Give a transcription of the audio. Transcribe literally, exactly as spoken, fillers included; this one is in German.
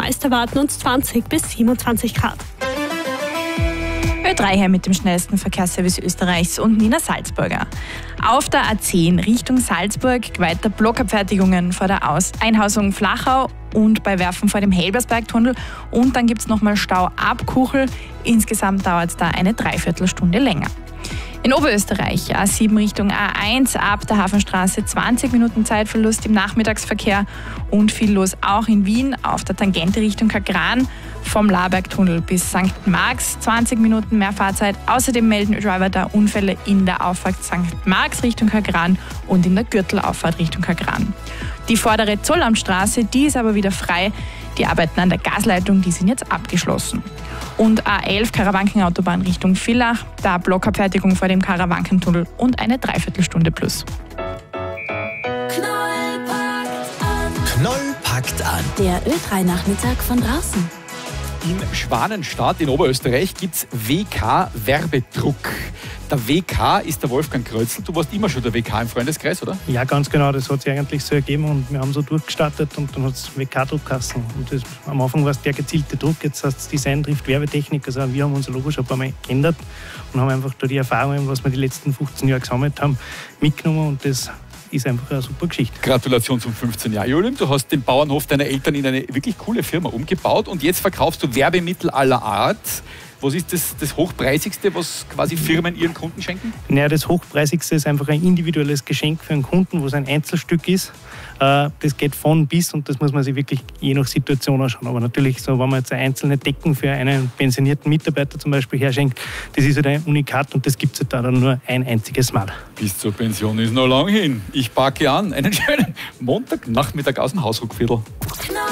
Meist erwarten uns zwanzig bis siebenundzwanzig Grad. Ö drei hier mit dem schnellsten Verkehrsservice Österreichs und Nina Salzburger. Auf der A zehn Richtung Salzburg weiter Blockabfertigungen vor der Aus Einhausung Flachau und bei Werfen vor dem Helbersbergtunnel. Und dann gibt es nochmal Stau ab Kuchel. Insgesamt dauert es da eine Dreiviertelstunde länger. In Oberösterreich A sieben Richtung A eins ab der Hafenstraße zwanzig Minuten Zeitverlust im Nachmittagsverkehr und viel los auch in Wien auf der Tangente Richtung Kagran vom Labergtunnel bis Sankt Marx zwanzig Minuten mehr Fahrzeit. Außerdem melden Driver da Unfälle in der Auffahrt Sankt Marx Richtung Kagran und in der Gürtelauffahrt Richtung Kagran. Die vordere Zollamtstraße, die ist aber wieder frei. Die Arbeiten an der Gasleitung, die sind jetzt abgeschlossen. Und A elf Karawankenautobahn Richtung Villach, da Blockabfertigung vor dem Karawankentunnel und eine Dreiviertelstunde plus. Knoll packt an. Knoll packt an. Der Ö drei Nachmittag von draußen. In Schwanenstadt in Oberösterreich gibt es W K-Werbedruck. Der W K ist der Wolfgang Krötzl. Du warst immer schon der W K im Freundeskreis, oder? Ja, ganz genau. Das hat sich eigentlich so ergeben und wir haben so durchgestartet und dann hat es W K-Druck geheißen. Und das, am Anfang war es der gezielte Druck, jetzt heißt es Design trifft Werbetechnik. Also wir haben unser Logo schon ein paar Mal geändert und haben einfach da die Erfahrungen, was wir die letzten fünfzehn Jahre gesammelt haben, mitgenommen und das ist einfach eine super Geschichte. Gratulation zum fünfzehn Jahr Jubiläum. Du hast den Bauernhof deiner Eltern in eine wirklich coole Firma umgebaut und jetzt verkaufst du Werbemittel aller Art. Was ist das, das Hochpreisigste, was quasi Firmen ihren Kunden schenken? Naja, das Hochpreisigste ist einfach ein individuelles Geschenk für einen Kunden, was ein Einzelstück ist. Das geht von bis und das muss man sich wirklich je nach Situation anschauen. Aber natürlich, so, wenn man jetzt einzelne Decken für einen pensionierten Mitarbeiter zum Beispiel herschenkt, das ist halt ein Unikat und das gibt es halt da dann nur ein einziges Mal. Bis zur Pension ist noch lang hin. Ich packe an. Einen schönen Montagnachmittag aus dem Hausruckviertel. Knoll